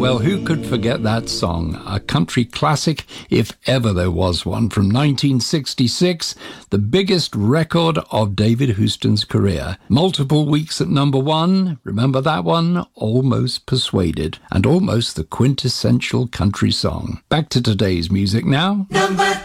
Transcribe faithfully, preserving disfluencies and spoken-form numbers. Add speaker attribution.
Speaker 1: Well, who could forget that song? A country classic, if ever there was one, from nineteen sixty-six, the biggest record of David Houston's career. Multiple weeks at number one. Remember that one? Almost Persuaded. And almost the quintessential country song. Back to today's music now.
Speaker 2: Number